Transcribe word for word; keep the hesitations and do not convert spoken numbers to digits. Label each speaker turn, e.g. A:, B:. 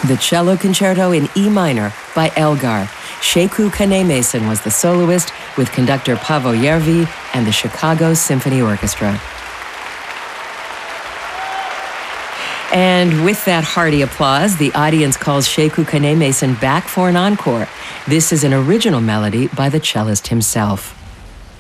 A: The Cello Concerto in E minor by Elgar. Sheku Kane-Mason was the soloist with conductor Paavo Järvi and the Chicago Symphony Orchestra. And with that hearty applause, the audience calls Sheku Kane-Mason back for an encore. This is an original melody by the cellist himself.